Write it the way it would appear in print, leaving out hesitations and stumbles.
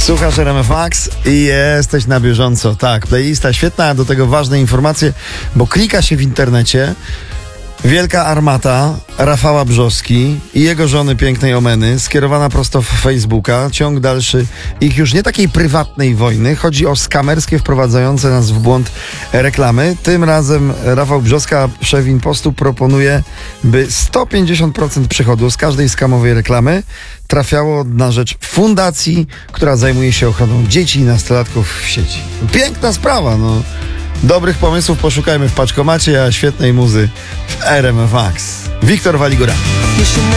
Słuchasz RMF Max i jesteś na bieżąco. Tak, playlista świetna, a do tego ważne informacje, bo klika się w internecie. Wielka armata Rafała Brzoski i jego żony pięknej Omeny, skierowana prosto w Facebooka. Ciąg dalszy ich już nie takiej prywatnej wojny. Chodzi o skamerskie, wprowadzające nas w błąd reklamy. Tym razem Rafał Brzoska, szef Impostu, proponuje, by 150% przychodu z każdej skamowej reklamy trafiało na rzecz fundacji, która zajmuje się ochroną dzieci i nastolatków w sieci. Piękna sprawa, no. Dobrych pomysłów poszukajmy w paczkomacie, a świetnej muzy w RMF Max. Wiktor Waligura.